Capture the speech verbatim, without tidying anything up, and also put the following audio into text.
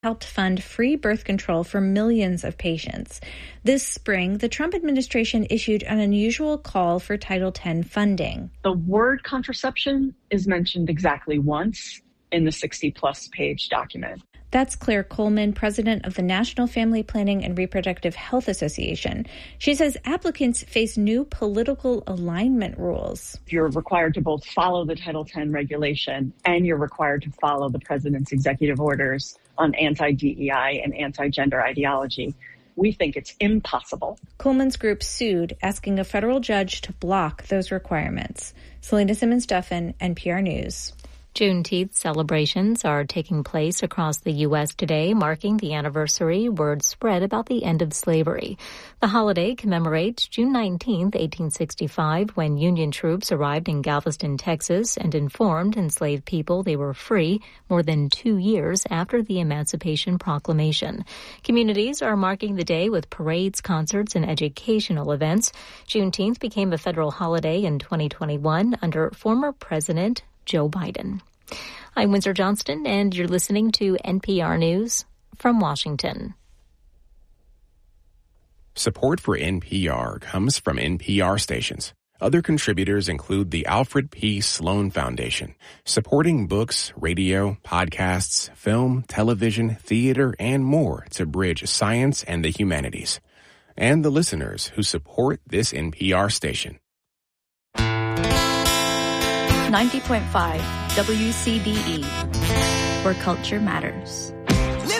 helped fund free birth control for millions of patients. This spring, the Trump administration issued an unusual call for Title ten funding. The word contraception is mentioned exactly once in the sixty-plus page document. That's Claire Coleman, president of the National Family Planning and Reproductive Health Association. She says applicants face new political alignment rules. You're required to both follow the Title ten regulation and you're required to follow the president's executive orders on anti-D E I and anti-gender ideology. We think it's impossible. Coleman's group sued, asking a federal judge to block those requirements. Selena Simmons-Duffin, N P R News. Juneteenth celebrations are taking place across the U S today, marking the anniversary word spread about the end of slavery. The holiday commemorates June nineteenth, eighteen sixty-five, when Union troops arrived in Galveston, Texas, and informed enslaved people they were free more than two years after the Emancipation Proclamation. Communities are marking the day with parades, concerts, and educational events. Juneteenth became a federal holiday in twenty twenty-one under former President Joe Biden. I'm Windsor Johnston, and you're listening to N P R News from Washington. Support for N P R comes from N P R stations. Other contributors include the Alfred P. Sloan Foundation, supporting books, radio, podcasts, film, television, theater, and more to bridge science and the humanities. And the listeners who support this N P R station. ninety point five W C D E, where culture matters.